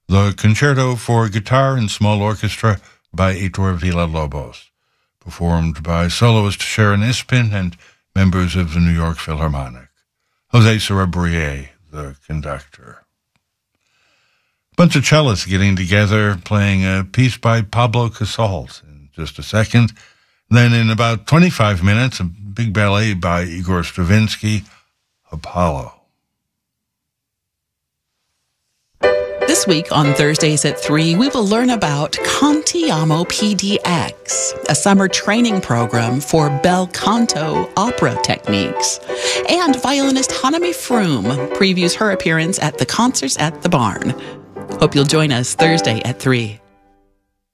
the Concerto for Guitar and Small Orchestra by Heitor Villa-Lobos, performed by soloist Sharon Ispin and members of the New York Philharmonic. Jose Sarabrie, the conductor. A bunch of cellists getting together, playing a piece by Pablo Casals in just a second. Then in about 25 minutes, a big ballet by Igor Stravinsky, Apollo. This week on Thursdays at 3, we will learn about Cantiamo PDX, a summer training program for bel canto opera techniques. And violinist Hanami Froome previews her appearance at the Concerts at the Barn. Hope you'll join us Thursday at 3.